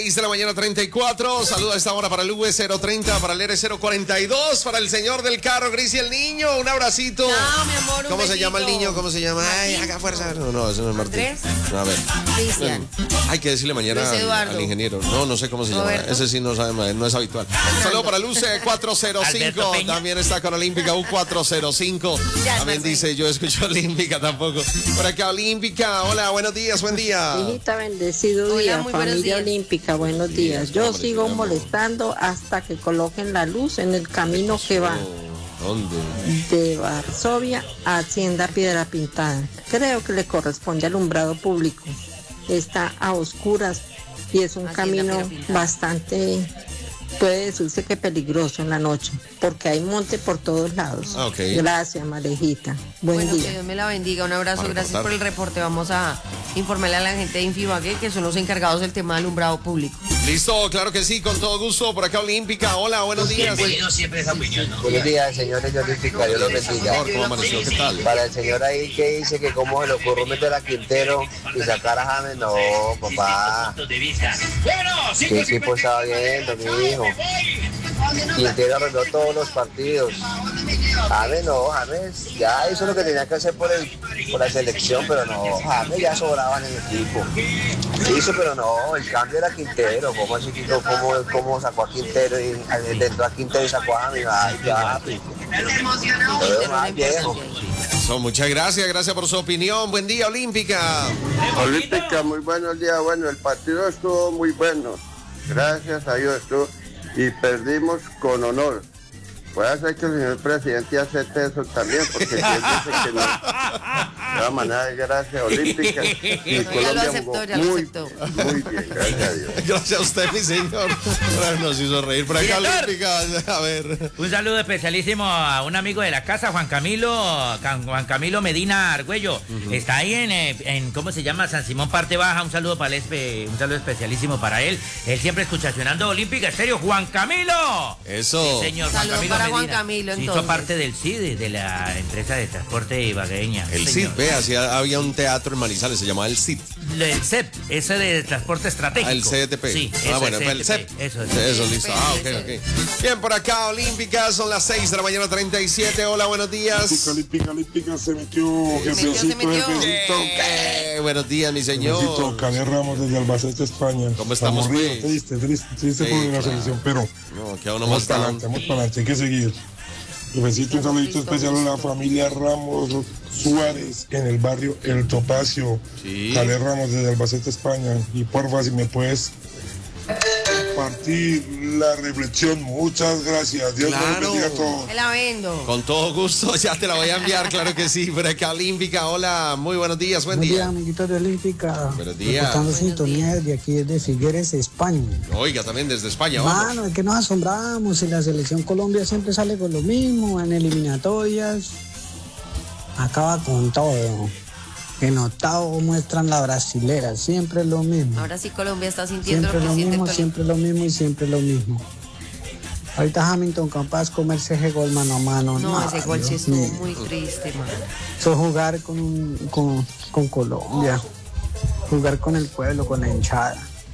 6 de la mañana 34. Saluda a esta hora para el V030, para el R042, para el señor del carro, Gris y el niño. Un abracito. No, mi amor, ¿Cómo se llama el niño? ¿Cómo se llama? Ay, haga fuerza. No, ese no es Martín. ¿Andrés? No, a ver. Cristian. Hay que decirle mañana al ingeniero. No sé cómo se llama. Roberto. Ese sí no sabe, no es habitual. Un saludo para el U405. También está con Olímpica U405. También dice, yo escucho Olímpica tampoco. Por acá Olímpica. Hola, buenos días, buen día. Hijita, bendecido Hola, día, muy buenos familia días. olímpica, buenos días. Yo sigo molestando hasta que coloquen la luz en el camino que va ¿Dónde? de Varsovia a Hacienda Piedra Pintada. Creo que le corresponde alumbrado público. Está a oscuras y es un Hacienda camino Piedra Pintada. bastante, puede decirse que peligroso en la noche, porque hay monte por todos lados. Ah, ok. Gracias, Marejita. Buen Bueno, día. que Dios me la bendiga. Un abrazo, Para gracias reportar. por el reporte. Vamos a informarle a la gente de Infibaque, que son los encargados del tema de alumbrado público. Listo, claro que sí, con todo gusto. Por acá Olímpica. Hola, buenos días. Siempre esa opinión, ¿no? Buenos días, señores de Olímpica, Dios los bendiga. Señor, ¿cómo amaneció? ¿Qué tal? Para el señor ahí que dice que cómo se le ocurrió meter a Quintero y sacar a James, no, papá. ¿Qué equipo estaba viendo, mi hijo? Quintero arregló todos los partidos. James no, James ya hizo lo que tenía que hacer por la selección, pero no, James ya sobraba en el equipo. Hizo, pero no, el cambio era Quintero. ¿Cómo así, cómo sacó a Quintero y dentro a Quintero y sacó a James? Ay, ya, pero más viejo. Muchas gracias por su opinión. Buen día, Olímpica. Olímpica, muy buenos días. Bueno, el partido estuvo muy bueno. Gracias a Dios estuvo. Y perdimos con honor. Puede ser que el señor presidente acepte eso también, porque si él dice que no, de la manera de gracia olímpica. Y Ya lo Colombia aceptó, jugó ya lo aceptó. muy bien, gracias a Dios. Gracias a usted, mi señor. Nos hizo reír. Por acá, Director. Olímpica. A ver. Un saludo especialísimo a un amigo de la casa, Juan Camilo Medina Argüello. Está ahí en ¿cómo se llama? San Simón Parte Baja. Un saludo para un saludo especialísimo para él. Él siempre escucha sonando Olímpica Estéreo. Juan Camilo. Eso. Sí, señor. Saludo para Juan Camilo, Sí, entonces. hizo parte del CID, de la empresa de transporte ibagueña. El señor. CID, vea, si había un teatro en Manizales, se llamaba el CID. El CEP, ese de transporte estratégico. Ah, el CDTP. Sí, Bueno, el CEP. Eso es. Eso, listo. Ok. Bien, por acá, Olímpica, son las 6 de la mañana 37. Hola, buenos días. Olímpica, se metió, Se metió. Buenos días, mi señor. Caner Ramos desde Albacete, España. ¿Cómo estamos, Aburrido, pues? triste Sí, por la claro. selección, pero No, queda uno más down. vamos para adelante, hay que seguir. Necesito un saludito especial a la familia Ramos Suárez en el barrio El Topacio. Sí. Caner Ramos desde Albacete, España. Y porfa, si me puedes compartir la reflexión. Muchas gracias. Dios Claro. los bendiga a todos. Me la vendo. Con todo gusto, ya te la voy a enviar, claro que sí. Por acá, Olímpica, hola, muy buenos días, buen día. amiguitos de Olímpica. Buenos días. Reportando Buenos sintonía desde aquí, desde Figueres, España. Oiga, también desde España, vamos. Mano, es que nos asombramos y la selección Colombia siempre sale con lo mismo en eliminatorias. Acaba con todo. En octavo muestran la brasilera, siempre es lo mismo. Ahora sí Colombia está sintiendo Siempre lo lo que siente mismo, Tolima. siempre lo mismo y siempre lo mismo. Ahorita Hamilton capaz comerse ese gol mano a mano. No, ese gol sí Dios estuvo mío. muy triste, man. Eso es jugar con Colombia, jugar con el pueblo, con la hinchada.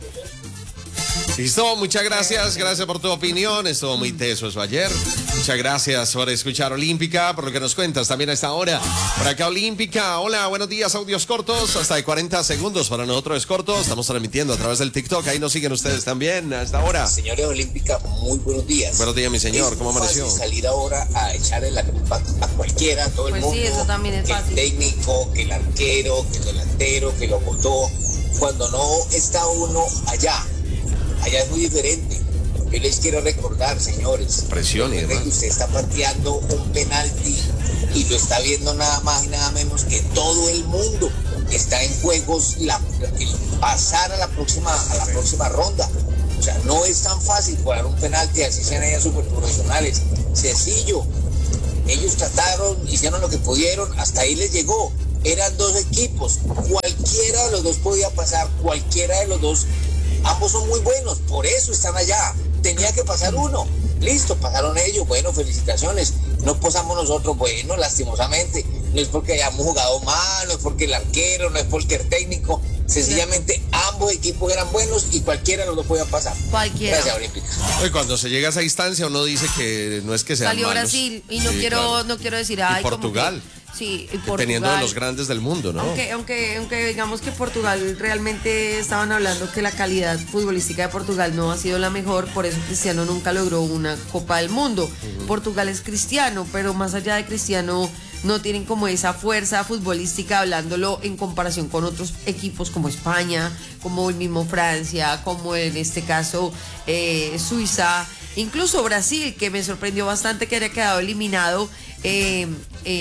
Listo, muchas gracias por tu opinión, estuvo muy teso eso ayer. Muchas gracias por escuchar Olímpica, por lo que nos cuentas también a esta hora. Por acá Olímpica, hola, buenos días, audios cortos, hasta de 40 segundos para nosotros es corto. Estamos transmitiendo a través del TikTok, ahí nos siguen ustedes también a esta hora. Señores Olímpica, muy buenos días. Buenos días, mi señor, ¿cómo amaneció? Es fácil salir ahora a echarle la culpa a cualquiera, a todo el Pues mundo. sí, eso también es que fácil. el técnico, que el arquero, que el delantero, que lo votó. Cuando no está uno allá es muy diferente. Yo les quiero recordar, señores. Presión y recuerden demás. que usted está pateando un penalti y lo está viendo nada más y nada menos que todo el mundo. Está en juegos el pasar a la próxima ronda. O sea, no es tan fácil jugar un penalti, así sean ellas súper profesionales. Sencillo. Ellos trataron, hicieron lo que pudieron, hasta ahí les llegó. Eran dos equipos, cualquiera de los dos podía pasar, cualquiera de los dos, ambos son muy buenos, por eso están allá. Tenía que pasar uno, listo, pasaron ellos, bueno, felicitaciones. No posamos nosotros, bueno, lastimosamente, no es porque hayamos jugado mal, no es porque el arquero, no es porque el técnico, Sencillamente ambos equipos eran buenos y cualquiera de los dos podía pasar. Cualquiera. Gracias, Olímpica. Oye, cuando se llega a esa instancia uno dice que no es que sean Salió malos. Brasil y no Sí, quiero claro. no quiero decir Y Portugal. Sí, y Portugal. Teniendo de los grandes del mundo, ¿no? Aunque digamos que Portugal realmente estaban hablando que la calidad futbolística de Portugal no ha sido la mejor, por eso Cristiano nunca logró una Copa del Mundo. Portugal es Cristiano, pero más allá de Cristiano no tienen como esa fuerza futbolística, hablándolo en comparación con otros equipos como España, como el mismo Francia, como en este caso Suiza, incluso Brasil, que me sorprendió bastante que haya quedado eliminado en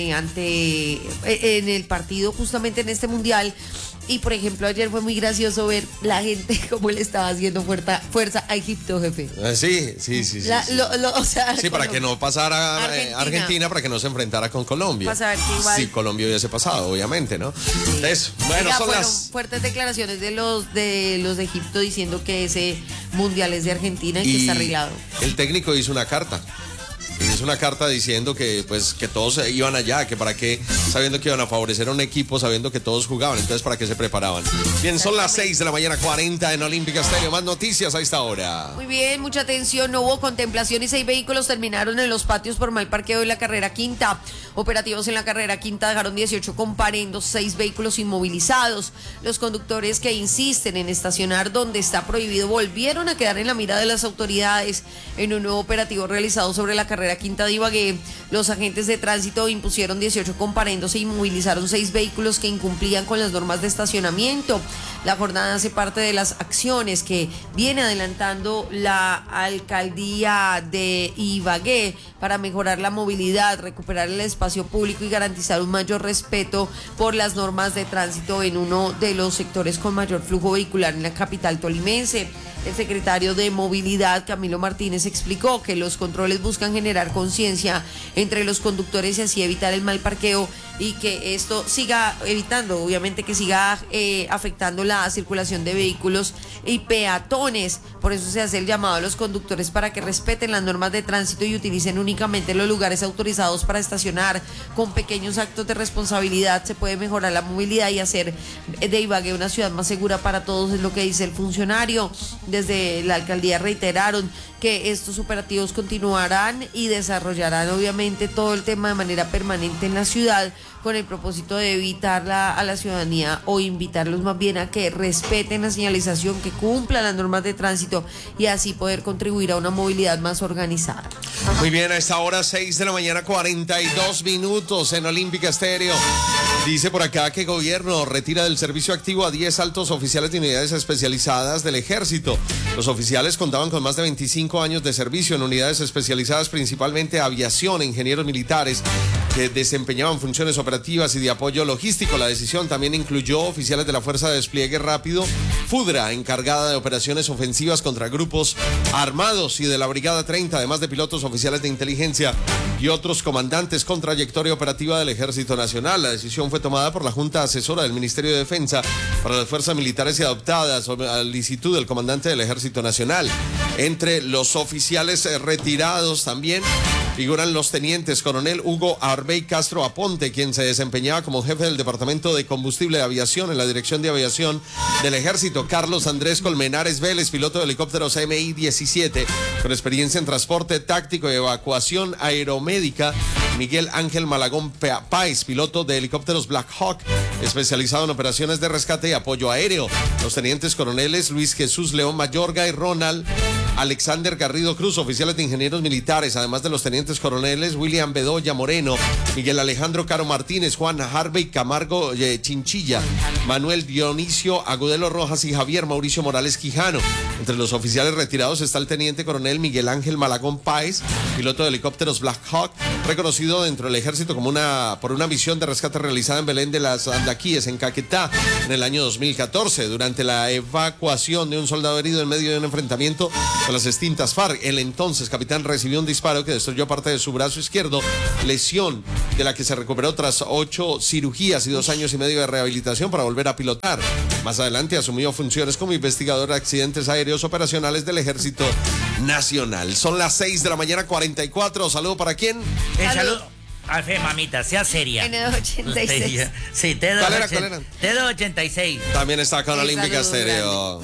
el partido justamente en este mundial. Y por ejemplo ayer fue muy gracioso ver la gente cómo le estaba haciendo fuerza a Egipto, jefe. Sí. O sea, Sí, para que no pasara Argentina. Argentina, para que no se enfrentara con Colombia. Para saber que igual. Sí, Colombia hubiese pasado, obviamente, ¿no? Eso. Bueno, Oiga, son fueron las... fuertes declaraciones de los de Egipto diciendo que ese mundial es de Argentina y que está arreglado. El técnico hizo una carta. Hizo una carta diciendo que pues que todos iban allá, que para qué, sabiendo que iban a favorecer a un equipo, sabiendo que todos jugaban, entonces para qué se preparaban. Bien, son las 6 de la mañana 40 en Olímpica Estéreo. Más noticias a esta hora. Muy bien, mucha atención, no hubo contemplación y 6 vehículos terminaron en los patios por mal parqueo de la carrera quinta. Operativos en la carrera quinta dejaron 18 comparendos, 6 vehículos inmovilizados. Los conductores que insisten en estacionar donde está prohibido volvieron a quedar en la mira de las autoridades en un nuevo operativo realizado sobre la carrera quinta de Ibagué. Los agentes de tránsito impusieron 18 comparendos e inmovilizaron 6 vehículos que incumplían con las normas de estacionamiento. La jornada hace parte de las acciones que viene adelantando la alcaldía de Ibagué para mejorar la movilidad, recuperar el espacio público y garantizar un mayor respeto por las normas de tránsito en uno de los sectores con mayor flujo vehicular en la capital tolimense. El secretario de Movilidad, Camilo Martínez, explicó que los controles buscan generar conciencia entre los conductores y así evitar el mal parqueo y que esto siga evitando, obviamente, que siga afectando la circulación de vehículos y peatones. Por eso se hace el llamado a los conductores para que respeten las normas de tránsito y utilicen únicamente los lugares autorizados para estacionar. Con pequeños actos de responsabilidad se puede mejorar la movilidad y hacer de Ibagué una ciudad más segura para todos, es lo que dice el funcionario. Desde la alcaldía reiteraron que estos operativos continuarán y desarrollarán obviamente todo el tema de manera permanente en la ciudad con el propósito de evitar a la ciudadanía o invitarlos más bien a que respeten la señalización, que cumplan las normas de tránsito y así poder contribuir a una movilidad más organizada. Muy bien, a esta hora 6 de la mañana 42 minutos en Olímpica Estéreo. Dice por acá que gobierno retira del servicio activo a 10 altos oficiales de unidades especializadas del ejército. Los oficiales contaban con más de 25 años de servicio en unidades especializadas, principalmente aviación, ingenieros militares que desempeñaban funciones operativas y de apoyo logístico. La decisión también incluyó oficiales de la Fuerza de Despliegue Rápido, FUDRA, encargada de operaciones ofensivas contra grupos armados, y de la Brigada 30, además de pilotos oficiales de inteligencia y otros comandantes con trayectoria operativa del Ejército Nacional. La decisión fue tomada por la Junta Asesora del Ministerio de Defensa para las Fuerzas Militares y adoptada sobre la solicitud del comandante del Ejército Nacional. Entre los oficiales retirados también figuran los tenientes coronel Hugo Arbey Castro Aponte, quien se desempeñaba como jefe del Departamento de Combustible de Aviación en la Dirección de Aviación del Ejército; Carlos Andrés Colmenares Vélez, piloto de helicópteros MI-17, con experiencia en transporte táctico y evacuación aeromédica; Miguel Ángel Malagón Páez, piloto de helicópteros Black Hawk, especializado en operaciones de rescate y apoyo aéreo; los tenientes coroneles Luis Jesús León Mayorga y Ronald Alexander Garrido Cruz, oficiales de ingenieros militares, además de los tenientes coroneles William Bedoya Moreno, Miguel Alejandro Caro Martínez, Juan Harvey Camargo Chinchilla, Manuel Dionisio Agudelo Rojas y Javier Mauricio Morales Quijano. Entre los oficiales retirados está el teniente coronel Miguel Ángel Malagón Páez, piloto de helicópteros Black Hawk, reconocido dentro del ejército como por una misión de rescate realizada en Belén de las Andaquíes, en Caquetá, en el año 2014, durante la evacuación de un soldado herido en medio de un enfrentamiento con las extintas FARC. El entonces capitán recibió un disparo que destruyó parte de su brazo izquierdo, lesión de la que se recuperó tras 8 cirugías y 2 años y medio de rehabilitación para volver a pilotar. Más adelante asumió funciones como investigador de accidentes aéreos operacionales del Ejército Nacional. Son las 6 de la mañana 44. ¿Saludo para quién? Alfe, mamita, sea seria. N286. Sí, ¿Cuál era? T286. También está con Un Olímpica saludo Estéreo.